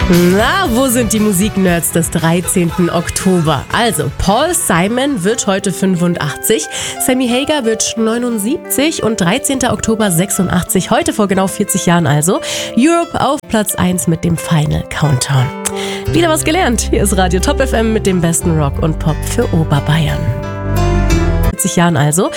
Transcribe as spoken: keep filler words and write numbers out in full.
Na, wo sind die Musiknerds des dreizehnten Oktober? Also, Paul Simon wird heute fünfundachtzig, Sammy Hagar wird neunundsiebzig und dreizehnten Oktober sechsundachtzig, heute vor genau vierzig Jahren also. Europe auf Platz eins mit dem Final Countdown. Wieder was gelernt. Hier ist Radio Top F M mit dem besten Rock und Pop für Oberbayern. vierzig Jahren also.